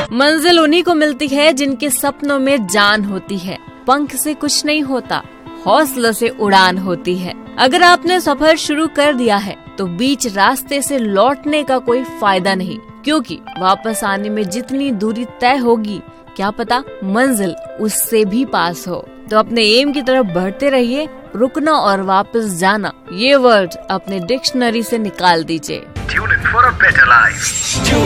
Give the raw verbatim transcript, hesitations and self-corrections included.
मंजिल उन्हीं को मिलती है जिनके सपनों में जान होती है। पंख से कुछ नहीं होता, हौसलों से उड़ान होती है। अगर आपने सफर शुरू कर दिया है तो बीच रास्ते से लौटने का कोई फायदा नहीं, क्योंकि वापस आने में जितनी दूरी तय होगी क्या पता मंजिल उससे भी पास हो। तो अपने एम की तरफ बढ़ते रहिए। रुकना और वापस जाना ये वर्ड अपने डिक्शनरी से निकाल दीजिए।